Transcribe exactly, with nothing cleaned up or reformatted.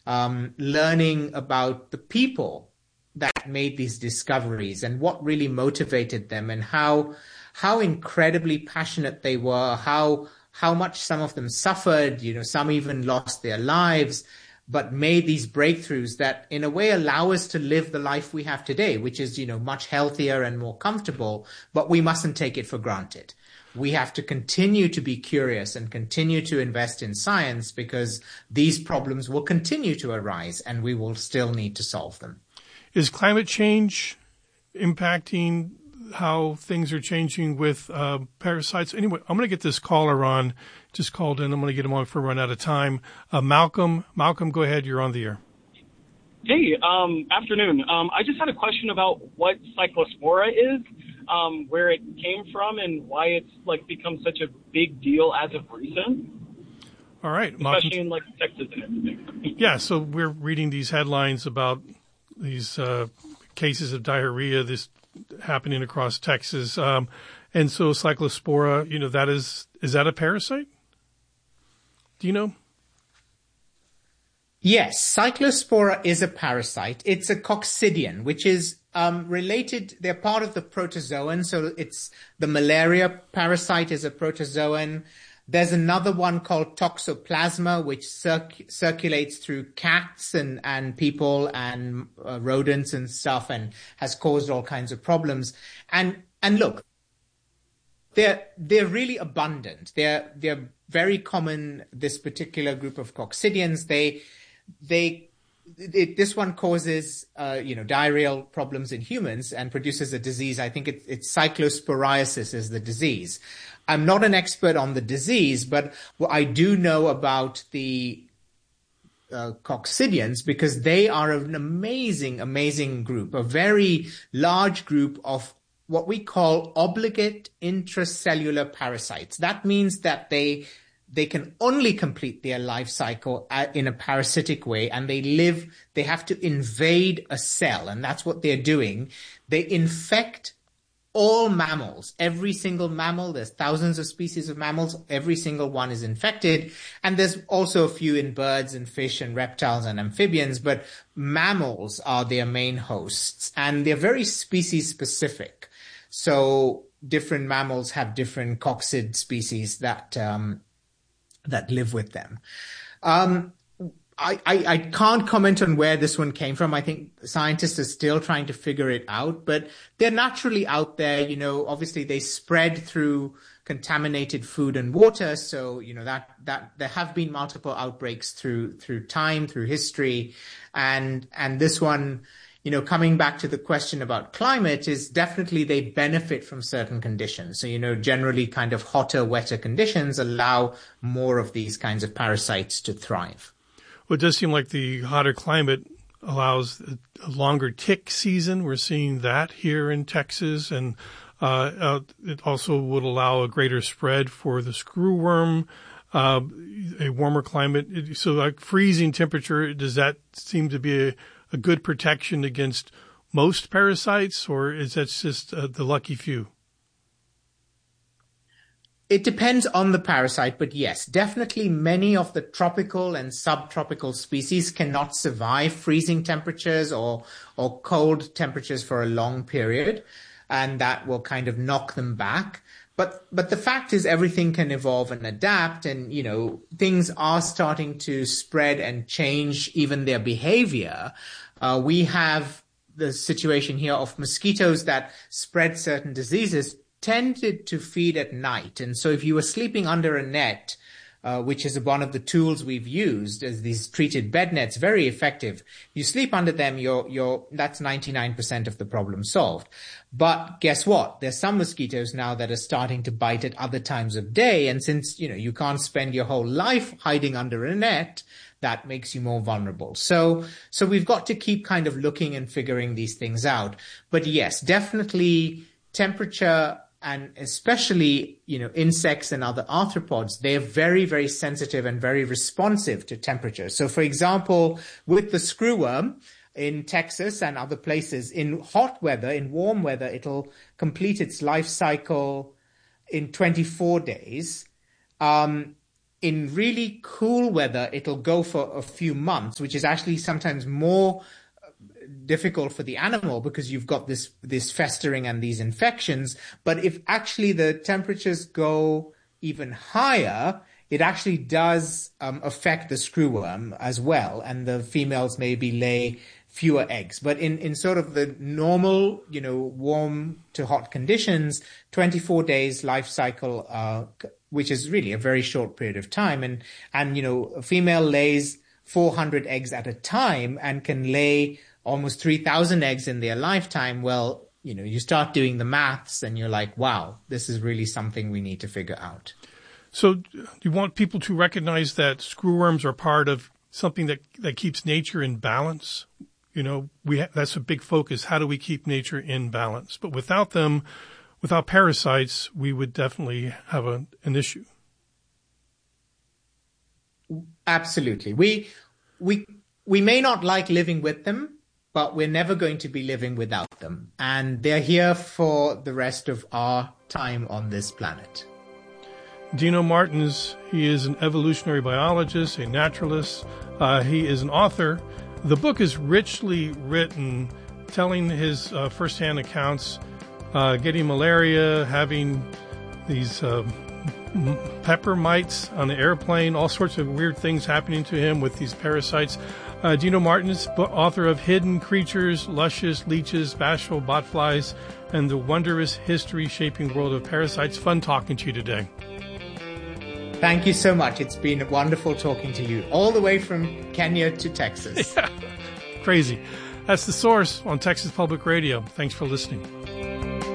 um, learning about the people that made these discoveries and what really motivated them and how how incredibly passionate they were, how how much some of them suffered, you know, some even lost their lives, but made these breakthroughs that in a way allow us to live the life we have today, which is, you know, much healthier and more comfortable, but we mustn't take it for granted. We have to continue to be curious and continue to invest in science because these problems will continue to arise and we will still need to solve them. Is climate change impacting how things are changing with uh, parasites? Anyway, I'm going to get this caller on. Just called in. I'm going to get him on for a run out of time. Uh, Malcolm, Malcolm, go ahead. You're on the air. Hey, um, afternoon. Um, I just had a question about what Cyclospora is, um, where it came from, and why it's like become such a big deal as of recent. All right, especially Malcolm. in like Texas and everything. Yeah, so we're reading these headlines about these uh, cases of diarrhea, this happening across Texas, um, and so Cyclospora, you know, that is is that a parasite? Do you know? Yes, Cyclospora is a parasite. It's a coccidian, which is um, related. They're part of the protozoan. So it's the malaria parasite is a protozoan. There's another one called Toxoplasma, which circ- circulates through cats and, and people and uh, rodents and stuff and has caused all kinds of problems. And, and look, they're, they're really abundant. They're, they're very common, this particular group of coccidians. They, they, it, this one causes, uh, you know, diarrheal problems in humans and produces a disease. I think it, it's cyclosporiasis is the disease. I'm not an expert on the disease, but what I do know about the uh, coccidians because they are an amazing, amazing group, a very large group of what we call obligate intracellular parasites. That means that they they can only complete their life cycle in a parasitic way, and they live, they have to invade a cell, and that's what they're doing. They infect all mammals, every single mammal. There's thousands of species of mammals. Every single one is infected. And there's also a few in birds and fish and reptiles and amphibians, but mammals are their main hosts, and they're very species specific. So different mammals have different coccid species that, um, that live with them. Um, I, I, I can't comment on where this one came from. I think scientists are still trying to figure it out, but they're naturally out there. You know, obviously they spread through contaminated food and water. So, you know, that, that there have been multiple outbreaks through, through time, through history. And, and this one, you know, coming back to the question about climate is definitely they benefit from certain conditions. So, you know, generally kind of hotter, wetter conditions allow more of these kinds of parasites to thrive. Well, it does seem like the hotter climate allows a longer tick season. We're seeing that here in Texas, and uh, uh, it also would allow a greater spread for the screwworm, uh, a warmer climate. So like freezing temperature, does that seem to be a, a good protection against most parasites, or is that just uh, the lucky few? It depends on the parasite, but yes, definitely many of the tropical and subtropical species cannot survive freezing temperatures or, or cold temperatures for a long period, and that will kind of knock them back. But, but the fact is everything can evolve and adapt, and, you know, things are starting to spread and change even their behavior. Uh, we have the situation here of mosquitoes that spread certain diseases tended to feed at night. And so if you were sleeping under a net, uh, which is one of the tools we've used as these treated bed nets, very effective. You sleep under them, you're, you're, that's ninety-nine percent of the problem solved. But guess what? There's some mosquitoes now that are starting to bite at other times of day. And since, you know, you can't spend your whole life hiding under a net, that makes you more vulnerable. So, so we've got to keep kind of looking and figuring these things out. But yes, definitely temperature, and especially, you know, insects and other arthropods, they're very, very sensitive and very responsive to temperature. So, for example, with the screwworm in Texas and other places, in hot weather, in warm weather, it'll complete its life cycle in twenty-four days. Um, in really cool weather, it'll go for a few months, which is actually sometimes more difficult for the animal because you've got this this festering and these infections. But if actually the temperatures go even higher, it actually does um, affect the screwworm as well, and the females maybe lay fewer eggs. But in, in sort of the normal, you know, warm to hot conditions, twenty-four days life cycle, uh, which is really a very short period of time. And, and, you know, a female lays four hundred eggs at a time and can lay almost three thousand eggs in their lifetime. Well, you know, you start doing the maths and you're like, wow, this is really something we need to figure out. So you want people to recognize that screwworms are part of something that, that keeps nature in balance. You know, we ha- that's a big focus. How do we keep nature in balance? But without them, without parasites, we would definitely have a, an issue. Absolutely. We, we, we may not like living with them, but we're never going to be living without them. And they're here for the rest of our time on this planet. Dino Martins, he is an evolutionary biologist, a naturalist. Uh, he is an author. The book is richly written, telling his uh, firsthand accounts, uh, getting malaria, having these uh, pepper mites on the airplane, all sorts of weird things happening to him with these parasites. Uh, Dino Martins, author of Hidden Creatures, Luscious Leeches, Bashful Botflies, and the Wondrous History-Shaping World of Parasites. Fun talking to you today. Thank you so much. It's been wonderful talking to you, all the way from Kenya to Texas. Yeah. Crazy. That's The Source on Texas Public Radio. Thanks for listening.